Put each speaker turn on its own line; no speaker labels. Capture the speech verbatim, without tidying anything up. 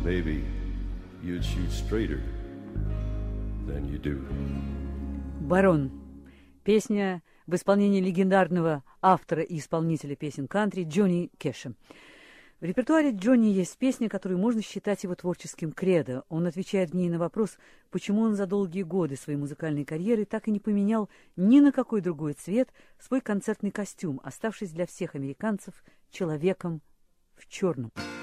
maybe you'd shoot straighter than you do.
«Барон». Песня в исполнении легендарного автора и исполнителя песен кантри Джонни Кэша. В репертуаре Джонни есть песня, которую можно считать его творческим кредо. Он отвечает в ней на вопрос, почему он за долгие годы своей музыкальной карьеры так и не поменял ни на какой другой цвет свой концертный костюм, оставшись для всех американцев человеком в черном.